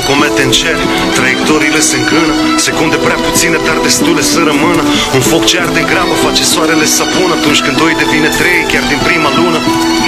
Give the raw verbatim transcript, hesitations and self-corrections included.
o cometă în cer, traiectoriile se încână, secunde prea puține, dar destule să rămână. Un foc ce arde în grabă face soarele să apună, atunci când doi devine trei chiar din prima lună.